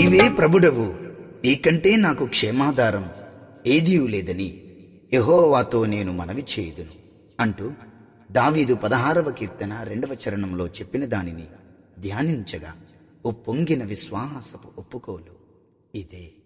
నీవే ప్రభుడవు, నీకంటే నాకు క్షేమాధారం ఏదియూ లేదని యెహోవాతో నేను మనవి చేయుదును అంటూ దావీదు 16వ కీర్తన 2వ చరణంలో చెప్పిన దానిని ధ్యానించగా ఉప్పొంగిన విశ్వాసపు ఒప్పుకోలు ఇదే.